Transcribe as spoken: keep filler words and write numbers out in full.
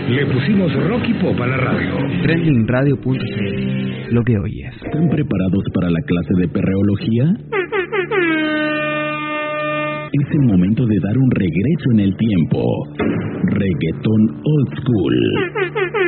Le pusimos rock y pop a la radio. trending radio punto c l, lo que oyes. ¿Están preparados para la clase de perreología? Es el momento de dar un regreso en el tiempo. Reggaetón Old School.